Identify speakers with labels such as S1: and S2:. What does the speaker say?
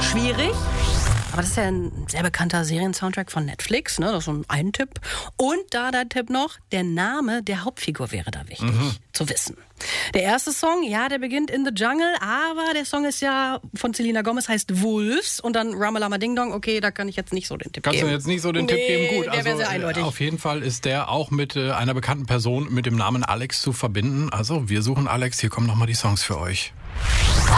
S1: schwierig. Aber das ist ja ein sehr bekannter Seriensoundtrack von Netflix, ne? Das ist so ein Tipp. Und da der Tipp noch, der Name der Hauptfigur wäre da wichtig zu wissen. Der erste Song, ja, der beginnt in the Jungle, aber der Song ist ja von Selena Gomez, heißt Wolves und dann Ramalama Ding Dong. Okay, da kann ich jetzt nicht so den Tipp geben.
S2: Kannst du jetzt nicht so den Tipp geben? Gut,
S1: der wäre sehr eindeutig.
S2: Auf jeden Fall ist der auch mit einer bekannten Person mit dem Namen Alex zu verbinden. Also wir suchen Alex, hier kommen nochmal die Songs für euch.